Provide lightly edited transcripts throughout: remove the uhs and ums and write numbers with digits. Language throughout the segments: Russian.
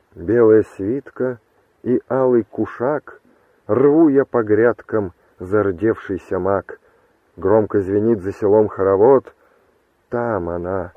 Белая свитка и алый кушак, рву я по грядкам зардевшийся мак. Громко звенит за селом хоровод. Там она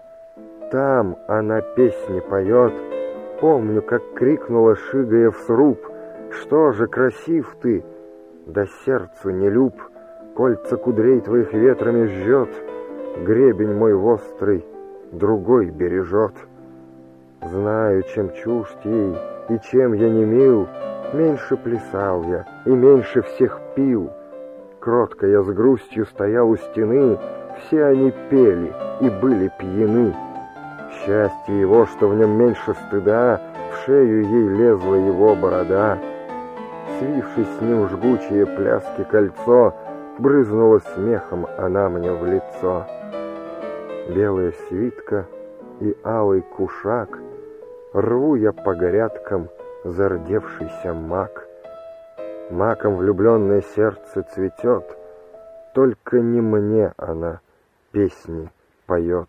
песни поет. Помню, как крикнула, шигая в сруб: «Что же красив ты, да сердцу не люб, кольца кудрей твоих ветрами жжет, гребень мой вострый другой бережет». Знаю, чем чужд ей и чем я не мил, меньше плясал я и меньше всех пил. Кротко я с грустью стоял у стены, все они пели и были пьяны. Счастье его, что в нем меньше стыда, в шею ей лезла его борода. Свившись с ним жгучее пляски кольцо, брызнула смехом она мне в лицо. Белая свитка и алый кушак, рву я по грядкам зардевшийся мак. Маком влюбленное сердце цветет, только не мне она песни поет.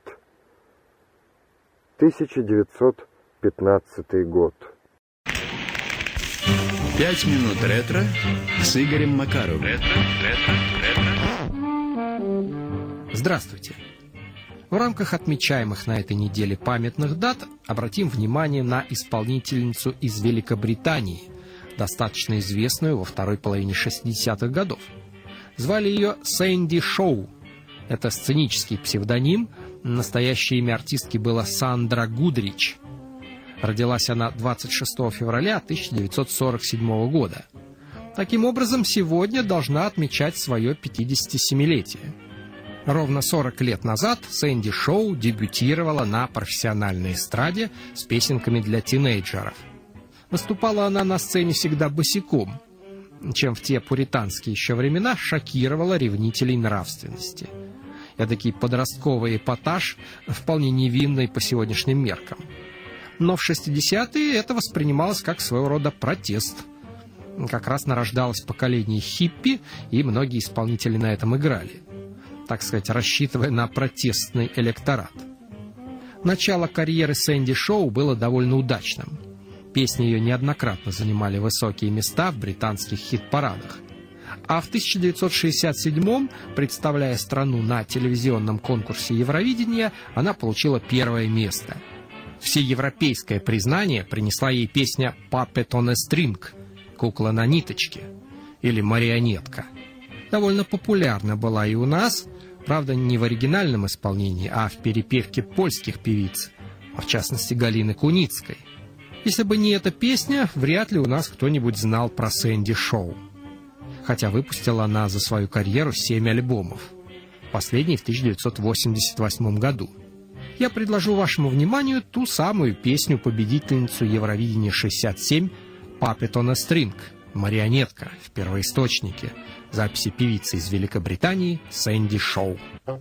1915 год. 5 минут ретро с Игорем Макаровым. Здравствуйте. В рамках отмечаемых на этой неделе памятных дат обратим внимание на исполнительницу из Великобритании, достаточно известную во второй половине 60-х годов. Звали ее Сэнди Шоу. Это сценический псевдоним, настоящее имя артистки было Сандра Гудрич. Родилась она 26 февраля 1947 года. Таким образом, сегодня должна отмечать свое 57-летие. Ровно 40 лет назад Сэнди Шоу дебютировала на профессиональной эстраде с песенками для тинейджеров. Выступала она на сцене всегда босиком, чем в те пуританские еще времена шокировала ревнителей нравственности. Эдакий подростковый эпатаж, вполне невинный по сегодняшним меркам. Но в 60-е это воспринималось как своего рода протест. Как раз нарождалось поколение хиппи, и многие исполнители на этом играли, так сказать, рассчитывая на протестный электорат. Начало карьеры Сэнди Шоу было довольно удачным. Песни ее неоднократно занимали высокие места в британских хит-парадах. А в 1967-м, представляя страну на телевизионном конкурсе Евровидения, она получила первое место. Всеевропейское признание принесла ей песня «Puppet on a String» — «Кукла на ниточке» или «Марионетка». Довольно популярна была и у нас, правда, не в оригинальном исполнении, а в перепевке польских певиц, в частности Галины Куницкой. Если бы не эта песня, вряд ли у нас кто-нибудь знал про Сэнди Шоу. Хотя выпустила она за свою карьеру 7 альбомов, последний в 1988 году. Я предложу вашему вниманию ту самую песню-победительницу Евровидения 67 «Puppet on a String» — «Марионетка» в первоисточнике, записи певицы из Великобритании Сэнди Шоу.